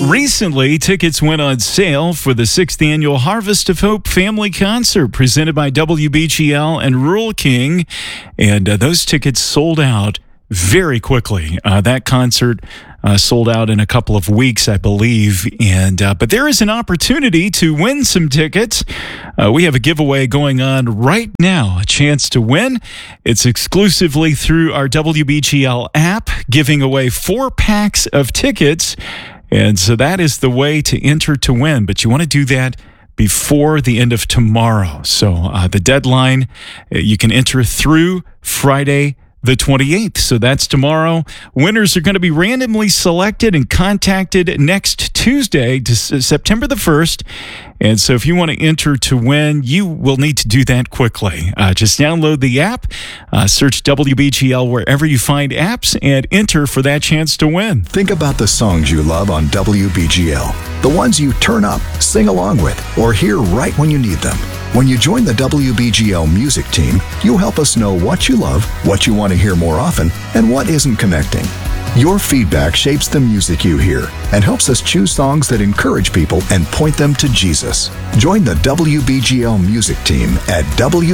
Recently, tickets went on sale for the 6th annual Harvest of Hope Family Concert presented by WBGL and Rural King, and those tickets sold out very quickly. That concert sold out in a couple of weeks, I believe, but there is an opportunity to win some tickets. We have a giveaway going on right now, a chance to win. It's exclusively through our WBGL app, giving away 4 packs of tickets. And so that is the way to enter to win. But you want to do that before the end of tomorrow. So the deadline, you can enter through Friday the 28th. So that's tomorrow. Winners are going to be randomly selected and contacted next Tuesday, to September the 1st. And so if you want to enter to win, you will need to do that quickly. Just download the app, search WBGL wherever you find apps, and enter for that chance to win. Think about the songs you love on WBGL, the ones you turn up, sing along with, or hear right when you need them. When you join the WBGL music team, you'll help us know what you love, what you want to hear more often, and what isn't connecting. Your feedback shapes the music you hear and helps us choose songs that encourage people and point them to Jesus. Join the WBGL music team at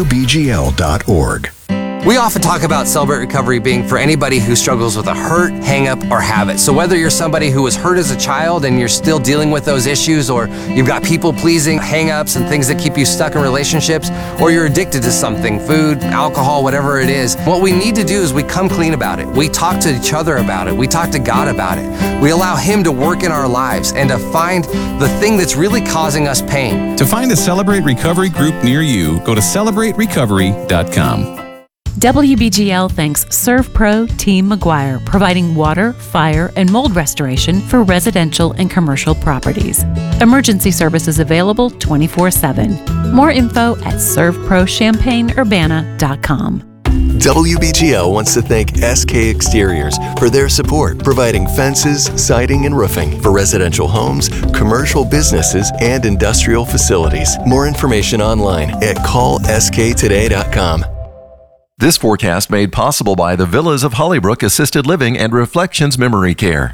WBGL.org. We often talk about Celebrate Recovery being for anybody who struggles with a hurt, hang-up, or habit. So whether you're somebody who was hurt as a child and you're still dealing with those issues, or you've got people-pleasing hang-ups and things that keep you stuck in relationships, or you're addicted to something, food, alcohol, whatever it is, what we need to do is we come clean about it. We talk to each other about it. We talk to God about it. We allow Him to work in our lives and to find the thing that's really causing us pain. To find a Celebrate Recovery group near you, go to CelebrateRecovery.com. WBGL thanks ServPro Team McGuire, providing water, fire, and mold restoration for residential and commercial properties. Emergency service is available 24/7. More info at servprochampaignurbana.com. WBGL wants to thank SK Exteriors for their support, providing fences, siding, and roofing for residential homes, commercial businesses, and industrial facilities. More information online at callsktoday.com. This forecast made possible by the Villas of Hollybrook Assisted Living and Reflections Memory Care.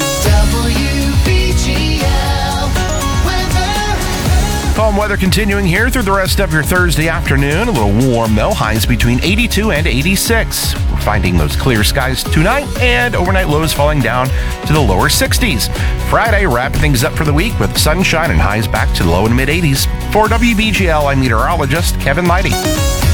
Calm weather continuing here through the rest of your Thursday afternoon. A little warm, though. Highs between 82 and 86. We're finding those clear skies tonight, and overnight lows falling down to the lower 60s. Friday, wrapping things up for the week with sunshine and highs back to the low and mid 80s. For WBGL, I'm meteorologist Kevin Leidy.